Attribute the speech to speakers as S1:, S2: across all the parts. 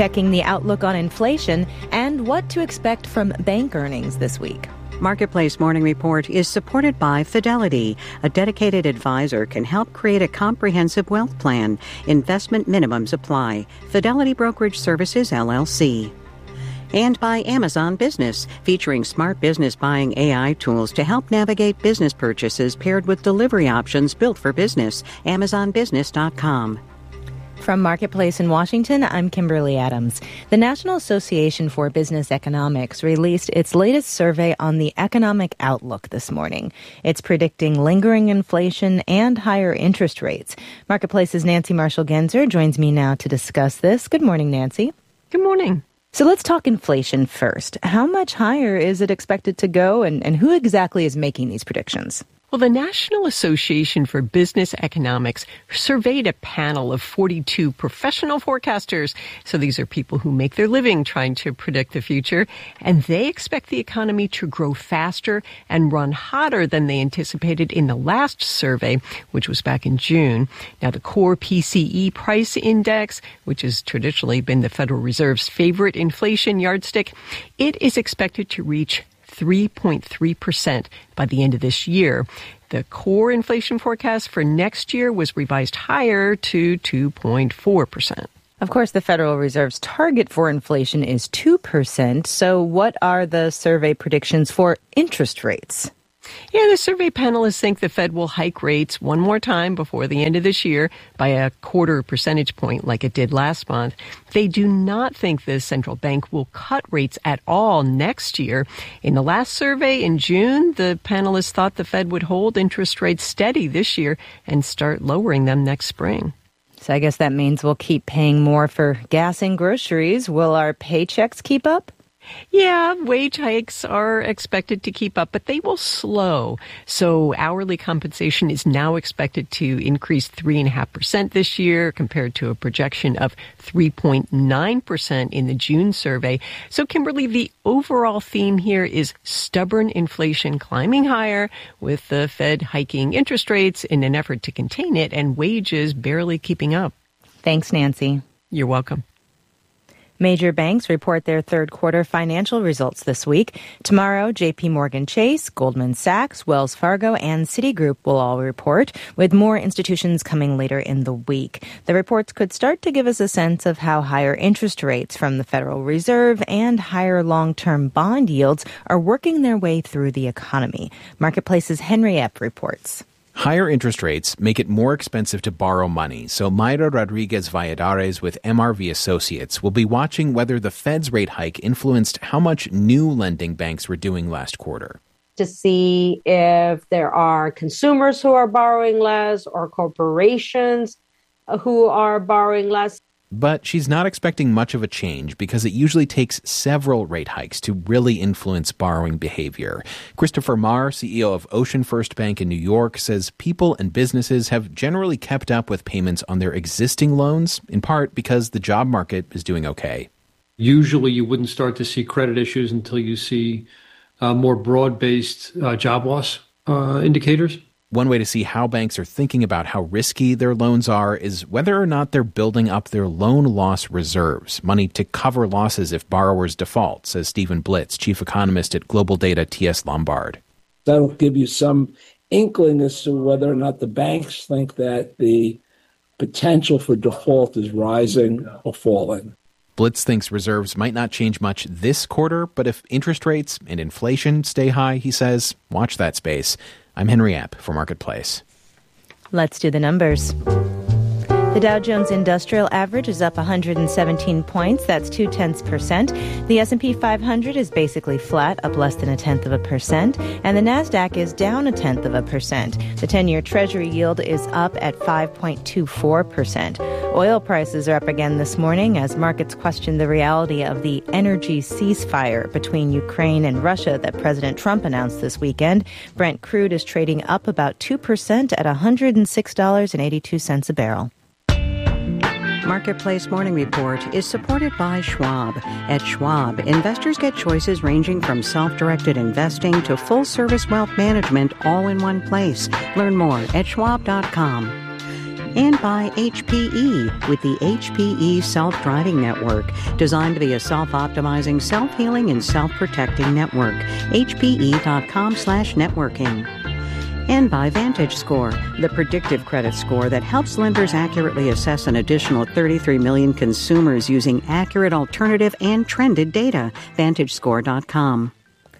S1: checking the outlook on inflation and what to expect from bank earnings this week.
S2: Marketplace Morning Report is supported by Fidelity. A dedicated advisor can help create a comprehensive wealth plan. Investment minimums apply. Fidelity Brokerage Services, LLC. And by Amazon Business, featuring smart business buying AI tools to help navigate business purchases paired with delivery options built for business. AmazonBusiness.com.
S1: From Marketplace in Washington, I'm Kimberly Adams. The National Association for Business Economics released its latest survey on the economic outlook this morning. It's predicting lingering inflation and higher interest rates. Marketplace's Nancy Marshall-Genzer joins me now to discuss this. Good morning, Nancy.
S3: Good morning.
S1: So let's talk inflation first. How much higher is it expected to go, and who exactly is making these predictions?
S3: Well, the National Association for Business Economics surveyed a panel of 42 professional forecasters. So these are people who make their living trying to predict the future. And they expect the economy to grow faster and run hotter than they anticipated in the last survey, which was back in June. Now, the core PCE price index, which has traditionally been the Federal Reserve's favorite inflation yardstick, it is expected to reach 3.3% by the end of this year. The core inflation forecast for next year was revised higher to 2.4%.
S1: Of course, the Federal Reserve's target for inflation is 2%. So what are the survey predictions for interest rates?
S3: Yeah, the survey panelists think the Fed will hike rates one more time before the end of this year by a 0.25 percentage point like it did last month. They do not think the central bank will cut rates at all next year. In the last survey in June, the panelists thought the Fed would hold interest rates steady this year and start lowering them next spring.
S1: So I guess that means we'll keep paying more for gas and groceries. Will our paychecks keep up?
S3: Yeah, wage hikes are expected to keep up, but they will slow. So hourly compensation is now expected to increase 3.5% this year compared to a projection of 3.9% in the June survey. So, Kimberly, the overall theme here is stubborn inflation climbing higher with the Fed hiking interest rates in an effort to contain it and wages barely keeping up.
S1: Thanks, Nancy.
S3: You're welcome.
S1: Major banks report their third quarter financial results this week. Tomorrow, J.P. Morgan Chase, Goldman Sachs, Wells Fargo, and Citigroup will all report, with more institutions coming later in the week. The reports could start to give us a sense of how higher interest rates from the Federal Reserve and higher long-term bond yields are working their way through the economy. Marketplace's Henry Epp reports.
S4: Higher interest rates make it more expensive to borrow money, so Mayra Rodriguez Valladares with MRV Associates will be watching whether the Fed's rate hike influenced how much new lending banks were doing last quarter.
S5: To see if there are consumers who are borrowing less or corporations who are borrowing less.
S4: But she's not expecting much of a change because it usually takes several rate hikes to really influence borrowing behavior. Christopher Maher, CEO of Ocean First Bank in New York, says people and businesses have generally kept up with payments on their existing loans, in part because the job market is doing okay.
S6: Usually you wouldn't start to see credit issues until you see more broad-based job loss indicators.
S4: One way to see how banks are thinking about how risky their loans are is whether or not they're building up their loan loss reserves, money to cover losses if borrowers default, says Stephen Blitz, chief economist at Global Data TS Lombard.
S7: That'll give you some inkling as to whether or not the banks think that the potential for default is rising or falling.
S4: Blitz thinks reserves might not change much this quarter, but if interest rates and inflation stay high, he says, watch that space. I'm Henry Epp for Marketplace.
S1: Let's do the numbers. The Dow Jones Industrial Average is up 117 points. That's 0.2%. The S&P 500 is basically flat, up less than 0.1%. And the Nasdaq is down 0.1%. The 10-year Treasury yield is up at 5.24%. Oil prices are up again this morning as markets question the reality of the energy ceasefire between Ukraine and Russia that President Trump announced this weekend. Brent crude is trading up about 2% at $106.82 a barrel.
S2: Marketplace Morning Report is supported by Schwab. At Schwab, investors get choices ranging from self-directed investing to full-service wealth management all in one place. Learn more at schwab.com. And by HPE with the HPE Self-Driving Network, designed to be a self-optimizing, self-healing, and self-protecting network. HPE.com/networking. And by VantageScore, the predictive credit score that helps lenders accurately assess an additional 33 million consumers using accurate, alternative, and trended data. VantageScore.com.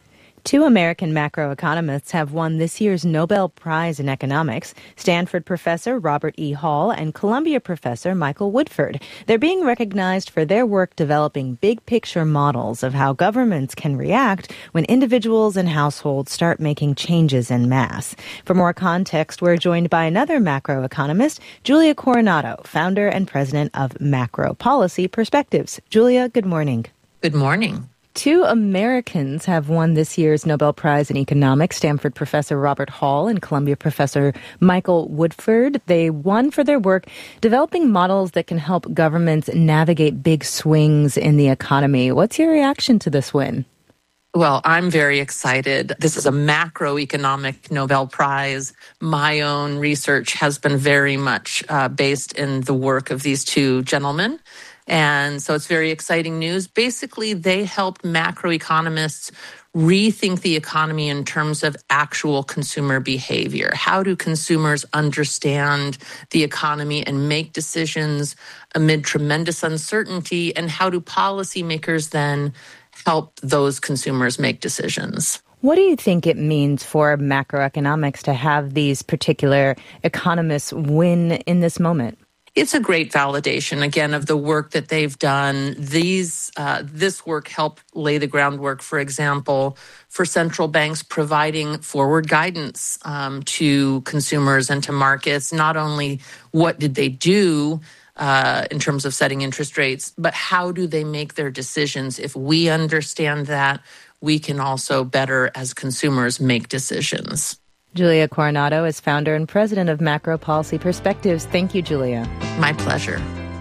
S1: 2 American macroeconomists have won this year's Nobel Prize in Economics, Stanford professor Robert E. Hall and Columbia professor Michael Woodford. They're being recognized for their work developing big-picture models of how governments can react when individuals and households start making changes en masse. For more context, we're joined by another macroeconomist, Julia Coronado, founder and president of Macro Policy Perspectives. Julia, good morning.
S8: Good morning.
S1: 2 Americans have won this year's Nobel Prize in Economics, Stanford professor Robert Hall and Columbia professor Michael Woodford. They won for their work developing models that can help governments navigate big swings in the economy. What's your reaction to this win?
S8: Well, I'm very excited. This is a macroeconomic Nobel Prize. My own research has been very much based in the work of these 2 gentlemen. And so it's very exciting news. Basically, they helped macroeconomists rethink the economy in terms of actual consumer behavior. How do consumers understand the economy and make decisions amid tremendous uncertainty? And how do policymakers then help those consumers make decisions?
S1: What do you think it means for macroeconomics to have these particular economists win in this moment?
S8: It's a great validation, again, of the work that they've done. This work helped lay the groundwork, for example, for central banks providing forward guidance to consumers and to markets. Not only what did they do in terms of setting interest rates, but how do they make their decisions? If we understand that, we can also better, as consumers, make decisions.
S1: Julia Coronado is founder and president of Macro Policy Perspectives. Thank you, Julia.
S8: My pleasure.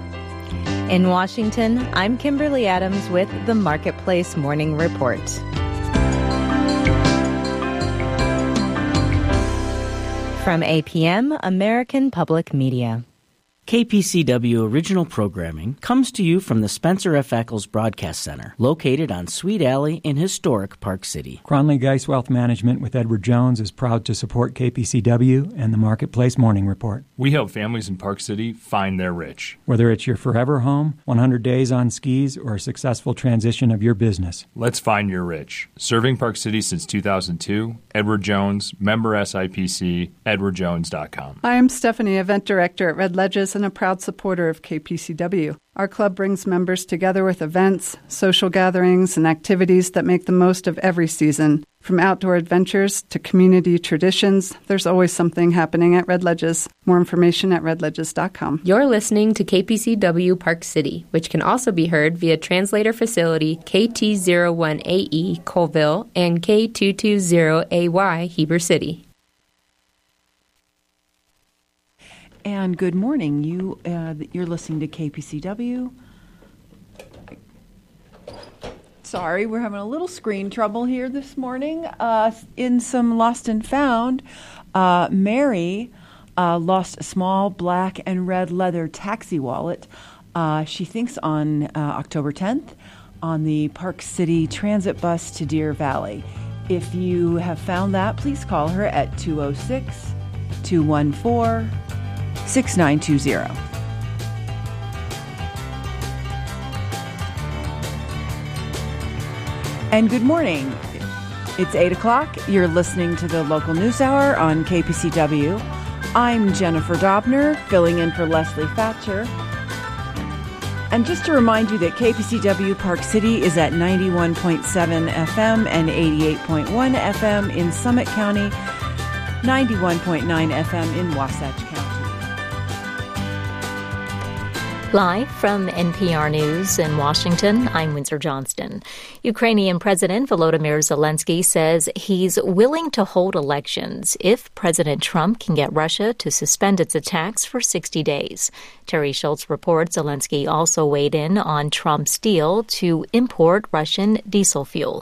S1: In Washington, I'm Kimberly Adams with the Marketplace Morning Report. From APM, American Public Media.
S9: KPCW original programming comes to you from the Spencer F. Eccles Broadcast Center, located on Sweet Alley in historic Park City.
S10: Cronley Geist Wealth Management with Edward Jones is proud to support KPCW and the Marketplace Morning Report.
S11: We help families in Park City find their rich.
S10: Whether it's your forever home, 100 days on skis, or a successful transition of your business.
S11: Let's find your rich. Serving Park City since 2002, Edward Jones, member SIPC, edwardjones.com.
S12: Hi, I'm Stephanie, event director at Red Ledges and a proud supporter of KPCW. Our club brings members together with events, social gatherings, and activities that make the most of every season. From outdoor adventures to community traditions, there's always something happening at Red Ledges. More information at redledges.com.
S13: You're listening to KPCW Park City, which can also be heard via translator facility KT01AE Colville and K220AY Heber City.
S14: And good morning. You're listening to KPCW. Sorry, we're having a little screen trouble here this morning. In some Lost and Found, Mary lost a small black and red leather taxi wallet. She thinks on October 10th on the Park City Transit bus to Deer Valley. If you have found that, please call her at 206-214-6920. And good morning. It's 8 o'clock. You're listening to the local news hour on KPCW. I'm Jennifer Dobner, filling in for Leslie Thatcher. And just to remind you that KPCW Park City is at 91.7 FM and 88.1 FM in Summit County, 91.9 FM in Wasatch County.
S15: Live from NPR News in Washington, I'm Windsor Johnston. Ukrainian President Volodymyr Zelensky says he's willing to hold elections if President Trump can get Russia to suspend its attacks for 60 days. Terry Schultz reports Zelensky also weighed in on Trump's deal to import Russian diesel fuel.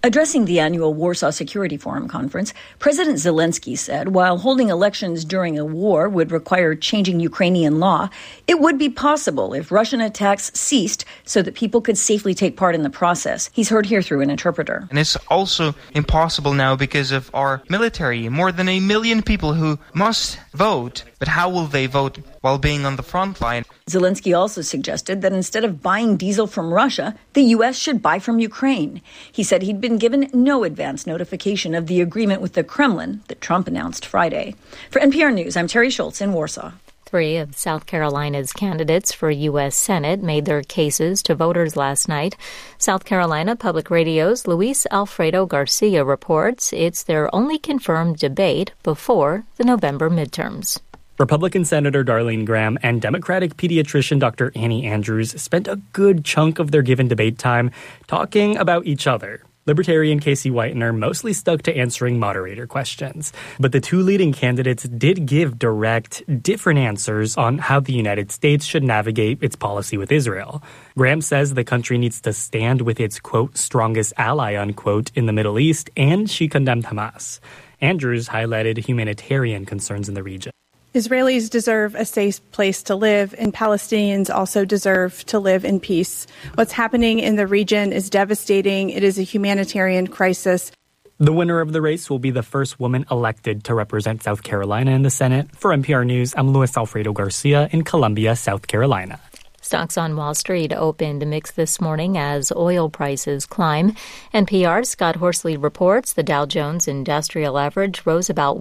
S16: Addressing the annual Warsaw Security Forum conference, President Zelensky said while holding elections during a war would require changing Ukrainian law, it would be possible if Russian attacks ceased so that people could safely take part in the process. He's heard here through an interpreter.
S17: And it's also impossible now because of our military. More than 1 million people who must vote. But how will they vote while being on the front line?
S16: Zelensky also suggested that instead of buying diesel from Russia, the U.S. should buy from Ukraine. He said he'd been given no advance notification of the agreement with the Kremlin that Trump announced Friday. For NPR News, I'm Terry Schultz in Warsaw.
S15: 3 of South Carolina's candidates for U.S. Senate made their cases to voters last night. South Carolina Public Radio's Luis Alfredo Garcia reports it's their only confirmed debate before the November midterms.
S18: Republican Senator Darlene Graham and Democratic pediatrician Dr. Annie Andrews spent a good chunk of their given debate time talking about each other. Libertarian Casey Whitener mostly stuck to answering moderator questions. But the two leading candidates did give direct, different answers on how the United States should navigate its policy with Israel. Graham says the country needs to stand with its, quote, strongest ally, unquote, in the Middle East, and she condemned Hamas. Andrews highlighted humanitarian concerns in the region.
S19: Israelis deserve a safe place to live, and Palestinians also deserve to live in peace. What's happening in the region is devastating. It is a humanitarian crisis.
S18: The winner of the race will be the first woman elected to represent South Carolina in the Senate. For NPR News, I'm Luis Alfredo Garcia in Columbia, South Carolina.
S15: Stocks on Wall Street opened mixed this morning as oil prices climb. NPR's Scott Horsley reports the Dow Jones Industrial Average rose about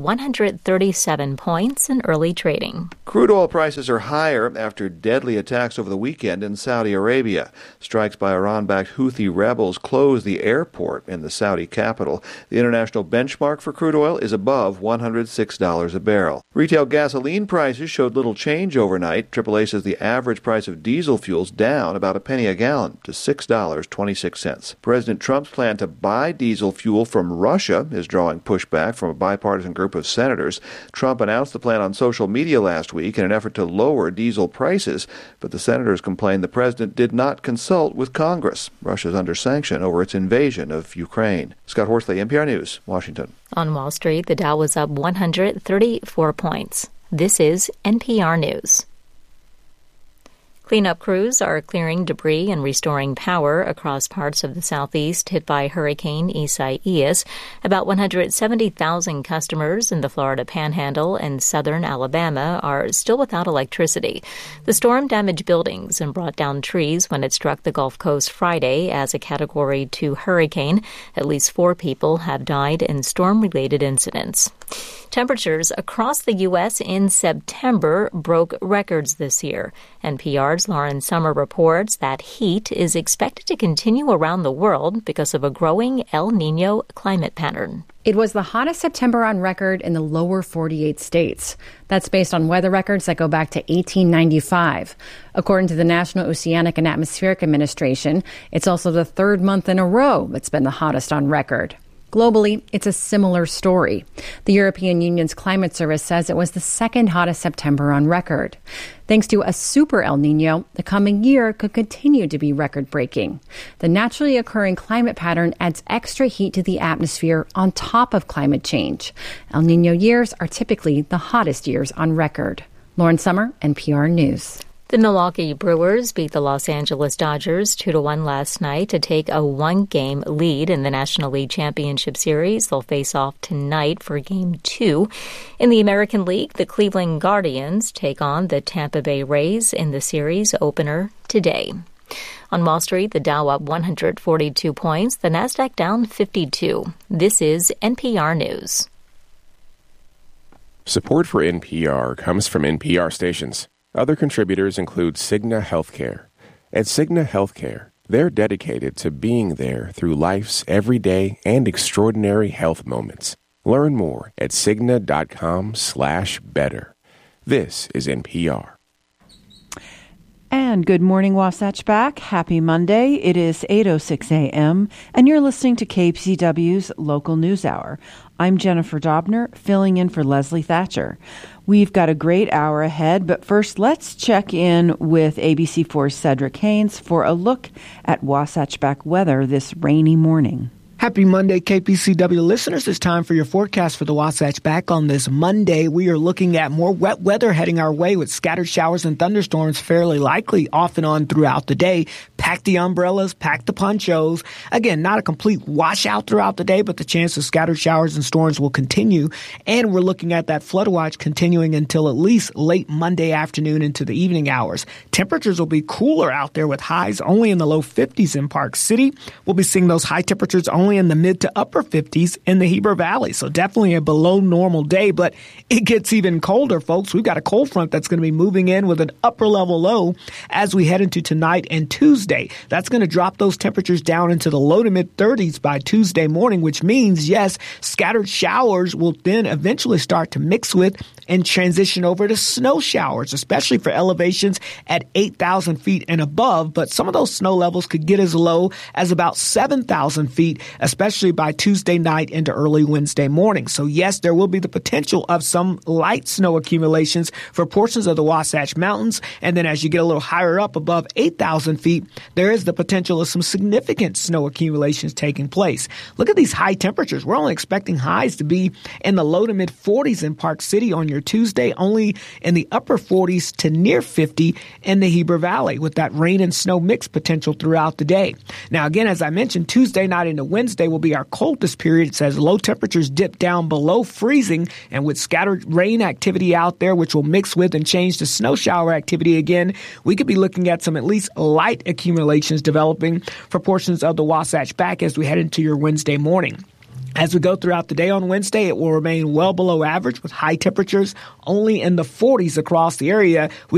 S15: 137 points in early trading.
S20: Crude oil prices are higher after deadly attacks over the weekend in Saudi Arabia. Strikes by Iran-backed Houthi rebels closed the airport in the Saudi capital. The international benchmark for crude oil is above $106 a barrel. Retail gasoline prices showed little change overnight. AAA says the average price of diesel fuel's down about a penny a gallon to $6.26. President Trump's plan to buy diesel fuel from Russia is drawing pushback from a bipartisan group of senators. Trump announced the plan on social media last week in an effort to lower diesel prices, but the senators complained the president did not consult with Congress. Russia's under sanction over its invasion of Ukraine. Scott Horsley, NPR News, Washington.
S15: On Wall Street, the Dow was up 134 points. This is NPR News. Cleanup crews are clearing debris and restoring power across parts of the southeast hit by Hurricane Isaias. About 170,000 customers in the Florida Panhandle and southern Alabama are still without electricity. The storm damaged buildings and brought down trees when it struck the Gulf Coast Friday as a Category 2 hurricane. At least 4 people have died in storm-related incidents. Temperatures across the U.S. in September broke records this year. NPR's Lauren Sommer reports that heat is expected to continue around the world because of a growing El Niño climate pattern.
S21: It was the hottest September on record in the lower 48 states. That's based on weather records that go back to 1895. According to the National Oceanic and Atmospheric Administration, it's also the third month in a row that's been the hottest on record. Globally, it's a similar story. The European Union's climate service says it was the second hottest September on record. Thanks to a super El Niño, the coming year could continue to be record-breaking. The naturally occurring climate pattern adds extra heat to the atmosphere on top of climate change. El Niño years are typically the hottest years on record. Lauren Sommer, NPR News.
S15: The Milwaukee Brewers beat the Los Angeles Dodgers 2-1 last night to take a 1-game lead in the National League Championship Series. They'll face off tonight for Game 2. In the American League, the Cleveland Guardians take on the Tampa Bay Rays in the series opener today. On Wall Street, the Dow up 142 points, the Nasdaq down 52. This is NPR News.
S22: Support for NPR comes from NPR stations. Other contributors include Cigna Healthcare. At Cigna Healthcare, they're dedicated to being there through life's everyday and extraordinary health moments. Learn more at Cigna.com/better. This is NPR.
S14: And good morning, Wasatch back. Happy Monday. It is 8:06 a.m., and you're listening to KPCW's Local News Hour. I'm Jennifer Dobner, filling in for Leslie Thatcher. We've got a great hour ahead, but first let's check in with ABC4's Cedric Haynes for a look at Wasatch back weather this rainy morning.
S3: Happy Monday, KPCW listeners. It's time for your forecast for the Wasatch. Back on this Monday, we are looking at more wet weather heading our way with scattered showers and thunderstorms fairly likely off and on throughout the day. Pack the umbrellas, pack the ponchos. Again, not a complete washout throughout the day, but the chance of scattered showers and storms will continue. And we're looking at that flood watch continuing until at least late Monday afternoon into the evening hours. Temperatures will be cooler out there with highs only in the low 50s in Park City. We'll be seeing those high temperatures only in the mid to upper 50s in the Heber Valley. So definitely a below normal day, but it gets even colder, folks. We've got a cold front that's going to be moving in with an upper level low as we head into tonight and Tuesday. That's going to drop those temperatures down into the low to mid 30s by Tuesday morning, which means, yes, scattered showers will then eventually start to mix with and transition over to snow showers, especially for elevations at 8,000 feet and above. But some of those snow levels could get as low as about 7,000 feet, especially by Tuesday night into early Wednesday morning. So yes, there will be the potential of some light snow accumulations for portions of the Wasatch Mountains. And then as you get a little higher up above 8,000 feet, there is the potential of some significant snow accumulations taking place. Look at these high temperatures. We're only expecting highs to be in the low to mid 40s in Park City on your Tuesday, only in the upper 40s to near 50 in the Heber Valley with that rain and snow mix potential throughout the day. Now, again, as I mentioned, Tuesday night into Wednesday will be our coldest period. It says low temperatures dip down below freezing, and with scattered rain activity out there, which will mix with and change to snow shower activity again, we could be looking at some at least light accumulations developing for portions of the Wasatch back as we head into your Wednesday morning. As we go throughout the day on Wednesday, it will remain well below average with high temperatures only in the 40s across the area.